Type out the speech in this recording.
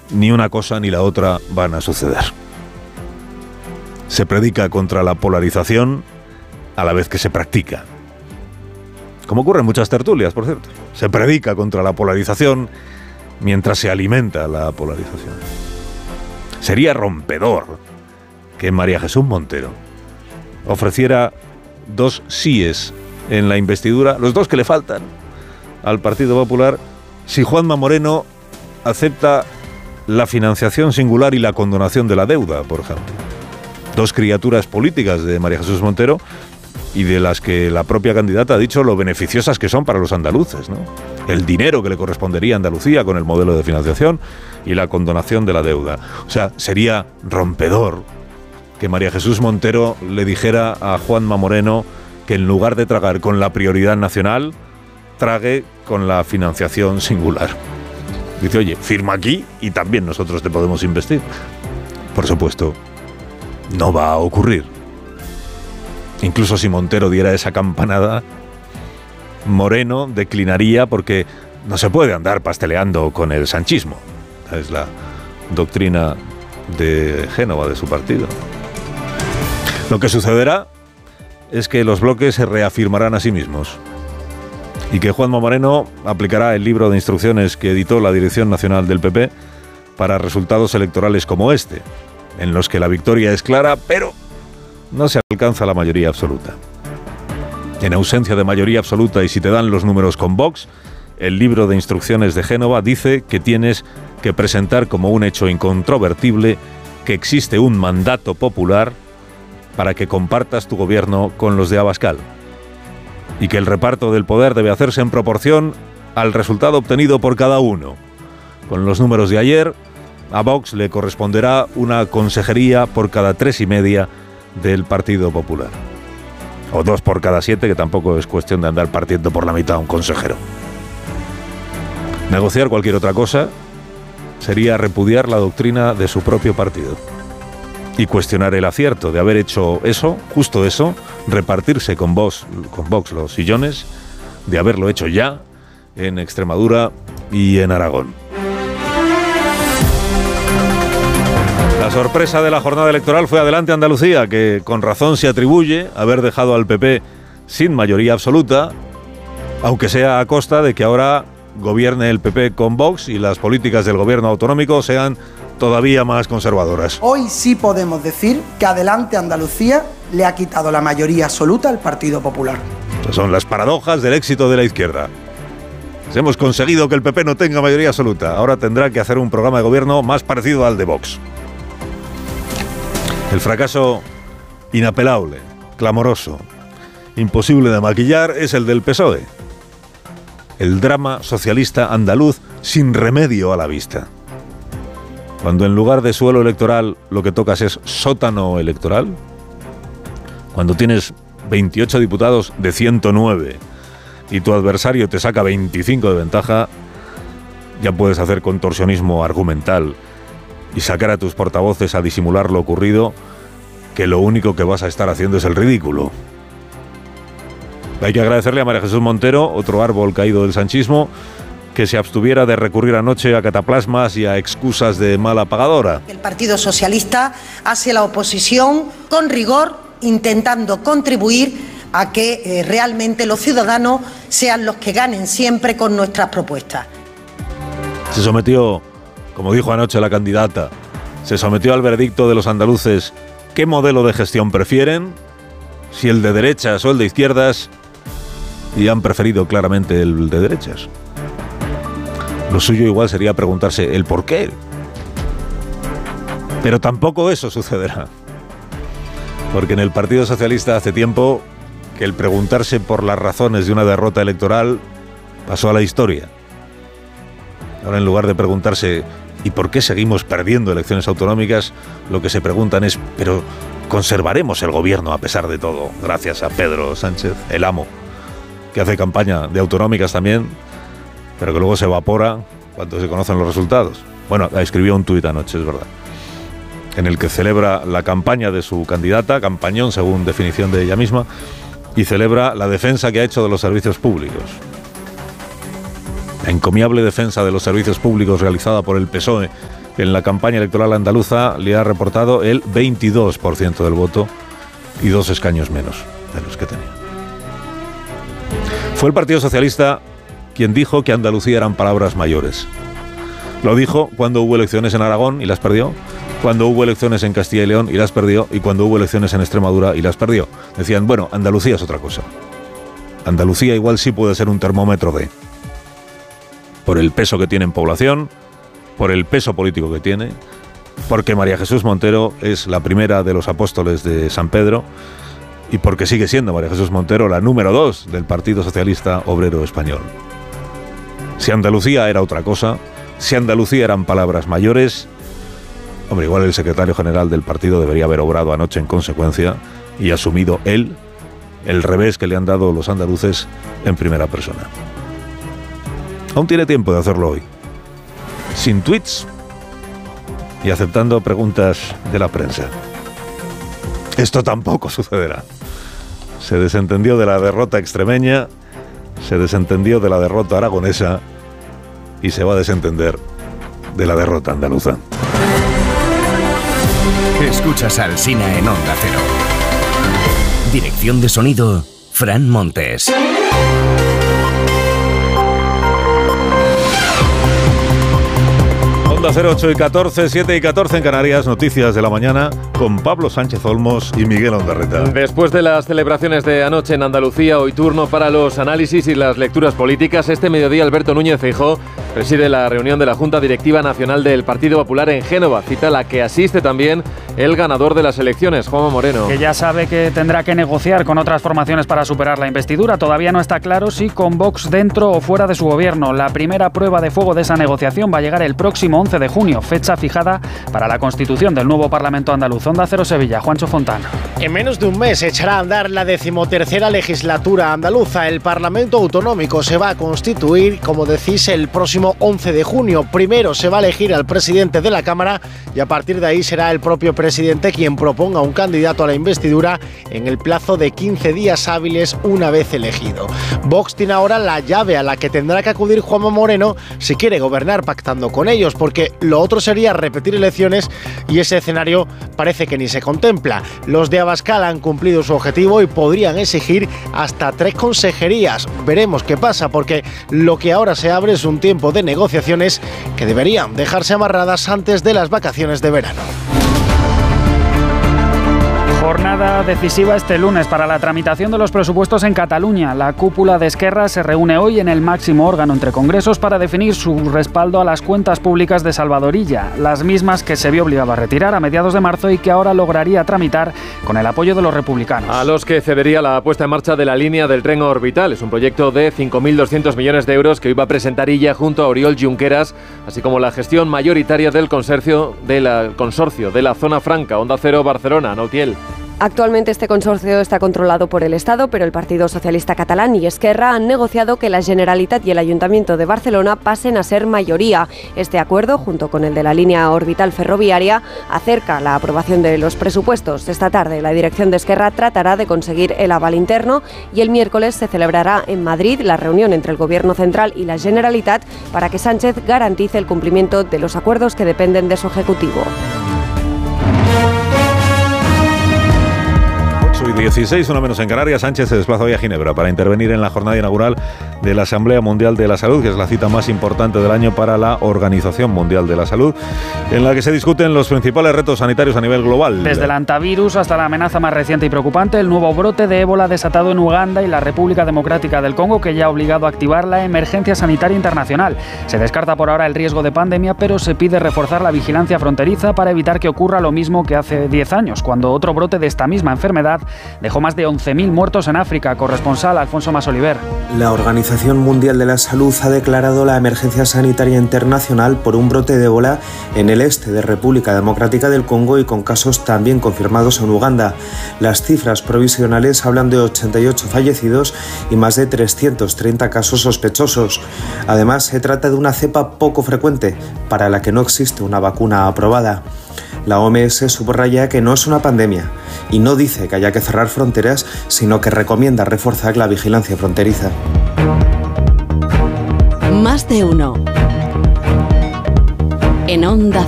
ni una cosa ni la otra van a suceder. Se predica contra la polarización a la vez que se practica. Como ocurre en muchas tertulias, por cierto. Se predica contra la polarización mientras se alimenta la polarización. Sería rompedor que María Jesús Montero ofreciera 2 síes en la investidura, los 2 que le faltan al Partido Popular, si Juanma Moreno acepta la financiación singular y la condonación de la deuda, por ejemplo. 2 criaturas políticas de María Jesús Montero y de las que la propia candidata ha dicho lo beneficiosas que son para los andaluces, ¿no? El dinero que le correspondería a Andalucía con el modelo de financiación y la condonación de la deuda. O sea, sería rompedor que María Jesús Montero le dijera a Juanma Moreno que en lugar de tragar con la prioridad nacional, trague con la financiación singular. Dice, oye, firma aquí y también nosotros te podemos investir. Por supuesto, no va a ocurrir. Incluso si Montero diera esa campanada, Moreno declinaría porque no se puede andar pasteleando con el sanchismo. Es la doctrina de Génova, de su partido. Lo que sucederá es que los bloques se reafirmarán a sí mismos y que Juanma Moreno aplicará el libro de instrucciones que editó la Dirección Nacional del PP para resultados electorales como este, en los que la victoria es clara, pero no se alcanza la mayoría absoluta. En ausencia de mayoría absoluta y si te dan los números con Vox, el libro de instrucciones de Génova dice que tienes que presentar como un hecho incontrovertible que existe un mandato popular para que compartas tu gobierno con los de Abascal y que el reparto del poder debe hacerse en proporción al resultado obtenido por cada uno. Con los números de ayer, a Vox le corresponderá una consejería por cada 3,5 del Partido Popular. O 2 por cada 7, que tampoco es cuestión de andar partiendo por la mitad a un consejero. Negociar cualquier otra cosa sería repudiar la doctrina de su propio partido y cuestionar el acierto de haber hecho eso, justo eso, repartirse con Vox los sillones, de haberlo hecho ya en Extremadura y en Aragón. La sorpresa de la jornada electoral fue Adelante Andalucía, que con razón se atribuye haber dejado al PP sin mayoría absoluta, aunque sea a costa de que ahora gobierne el PP con Vox y las políticas del gobierno autonómico sean todavía más conservadoras. Hoy sí podemos decir que Adelante Andalucía le ha quitado la mayoría absoluta al Partido Popular. Estas son las paradojas del éxito de la izquierda. Hemos conseguido que el PP no tenga mayoría absoluta. Ahora tendrá que hacer un programa de gobierno más parecido al de Vox. El fracaso inapelable, clamoroso, imposible de maquillar es el del PSOE. El drama socialista andaluz sin remedio a la vista. Cuando en lugar de suelo electoral lo que tocas es sótano electoral, cuando tienes 28 diputados de 109 y tu adversario te saca 25 de ventaja, ya puedes hacer contorsionismo argumental y sacar a tus portavoces a disimular lo ocurrido, que lo único que vas a estar haciendo es el ridículo. Hay que agradecerle a María Jesús Montero, otro árbol caído del sanchismo, que se abstuviera de recurrir anoche a cataplasmas y a excusas de mala pagadora. El Partido Socialista hace la oposición con rigor, intentando contribuir a que realmente los ciudadanos sean los que ganen siempre con nuestras propuestas. Se sometió, como dijo anoche la candidata, se sometió al veredicto de los andaluces. ¿Qué modelo de gestión prefieren? Si el de derechas o el de izquierdas, y han preferido claramente el de derechas. Lo suyo igual sería preguntarse el por qué. Pero tampoco eso sucederá. Porque en el Partido Socialista hace tiempo que el preguntarse por las razones de una derrota electoral pasó a la historia. Ahora, en lugar de preguntarse ¿y por qué seguimos perdiendo elecciones autonómicas?, lo que se preguntan es ¿pero conservaremos el gobierno a pesar de todo? Gracias a Pedro Sánchez, el amo, que hace campaña de autonómicas también, pero que luego se evapora cuando se conocen los resultados. Bueno, escribió un tuit anoche, es verdad, en el que celebra la campaña de su candidata, campañón según definición de ella misma, y celebra la defensa que ha hecho de los servicios públicos. La encomiable defensa de los servicios públicos realizada por el PSOE que en la campaña electoral andaluza le ha reportado el 22% del voto y 2 escaños menos de los que tenía. Fue el Partido Socialista quien dijo que Andalucía eran palabras mayores. Lo dijo cuando hubo elecciones en Aragón y las perdió, cuando hubo elecciones en Castilla y León y las perdió, y cuando hubo elecciones en Extremadura y las perdió. Decían, bueno, Andalucía es otra cosa. Andalucía igual sí puede ser un termómetro por el peso que tiene en población, por el peso político que tiene, porque María Jesús Montero es la primera de los apóstoles de San Pedro y porque sigue siendo María Jesús Montero la número 2 del Partido Socialista Obrero Español. Si Andalucía era otra cosa, si Andalucía eran palabras mayores, hombre, igual el secretario general del partido debería haber obrado anoche en consecuencia y asumido él el revés que le han dado los andaluces en primera persona. Aún tiene tiempo de hacerlo hoy, sin tweets y aceptando preguntas de la prensa. Esto tampoco sucederá. Se desentendió de la derrota extremeña, se desentendió de la derrota aragonesa y se va a desentender de la derrota andaluza. Escuchas a Alsina en Onda Cero. Dirección de sonido, Fran Montes. Onda 0, 8 y 14, 7 y 14 en Canarias, noticias de la mañana con Pablo Sánchez Olmos y Miguel Ondarreta. Después de las celebraciones de anoche en Andalucía, hoy turno para los análisis y las lecturas políticas. Este mediodía Alberto Núñez Feijóo preside la reunión de la Junta Directiva Nacional del Partido Popular en Génova, cita a la que asiste también el ganador de las elecciones, Juanma Moreno. Que ya sabe que tendrá que negociar con otras formaciones para superar la investidura. Todavía no está claro si con Vox dentro o fuera de su gobierno. La primera prueba de fuego de esa negociación va a llegar el próximo 11 de junio, fecha fijada para la constitución del nuevo Parlamento andaluz. Onda Cero Sevilla, Juancho Fontán. En menos de un mes echará a andar la 13ª legislatura andaluza. El Parlamento Autonómico se va a constituir, como decís, el próximo 11 de junio. Primero se va a elegir al presidente de la Cámara y a partir de ahí será el propio presidente quien proponga un candidato a la investidura en el plazo de 15 días hábiles una vez elegido. Vox tiene ahora la llave a la que tendrá que acudir Juanma Moreno si quiere gobernar pactando con ellos, porque lo otro sería repetir elecciones y ese escenario parece que ni se contempla. Los de Abascal han cumplido su objetivo y podrían exigir hasta 3 consejerías. Veremos qué pasa, porque lo que ahora se abre es un tiempo de negociaciones que deberían dejarse amarradas antes de las vacaciones de verano. Jornada decisiva este lunes para la tramitación de los presupuestos en Cataluña. La cúpula de Esquerra se reúne hoy en el máximo órgano entre congresos para definir su respaldo a las cuentas públicas de Salvador Illa, las mismas que se vio obligado a retirar a mediados de marzo y que ahora lograría tramitar con el apoyo de los republicanos. A los que cedería la puesta en marcha de la línea del tren orbital. Es un proyecto de 5.200 millones de euros que hoy va a presentar Illa junto a Oriol Junqueras, así como la gestión mayoritaria del consorcio de la Zona Franca. Onda Cero Barcelona, Nautiel. Actualmente este consorcio está controlado por el Estado, pero el Partido Socialista Catalán y Esquerra han negociado que la Generalitat y el Ayuntamiento de Barcelona pasen a ser mayoría. Este acuerdo, junto con el de la línea orbital ferroviaria, acerca la aprobación de los presupuestos. Esta tarde la dirección de Esquerra tratará de conseguir el aval interno y el miércoles se celebrará en Madrid la reunión entre el Gobierno central y la Generalitat para que Sánchez garantice el cumplimiento de los acuerdos que dependen de su Ejecutivo. 16, una menos en Canarias. Sánchez se desplaza hoy a Ginebra para intervenir en la jornada inaugural de la Asamblea Mundial de la Salud, que es la cita más importante del año para la Organización Mundial de la Salud, en la que se discuten los principales retos sanitarios a nivel global. Desde el antivirus hasta la amenaza más reciente y preocupante, el nuevo brote de ébola desatado en Uganda y la República Democrática del Congo, que ya ha obligado a activar la emergencia sanitaria internacional. Se descarta por ahora el riesgo de pandemia, pero se pide reforzar la vigilancia fronteriza para evitar que ocurra lo mismo que hace 10 años, cuando otro brote de esta misma enfermedad dejó más de 11.000 muertos en África. Corresponsal Alfonso Masoliver. La Organización Mundial de la Salud ha declarado la emergencia sanitaria internacional por un brote de ébola en el este de República Democrática del Congo y con casos también confirmados en Uganda. Las cifras provisionales hablan de 88 fallecidos y más de 330 casos sospechosos. Además, se trata de una cepa poco frecuente, para la que no existe una vacuna aprobada. La OMS subraya que no es una pandemia y no dice que haya que cerrar fronteras, sino que recomienda reforzar la vigilancia fronteriza. Más de uno. En Onda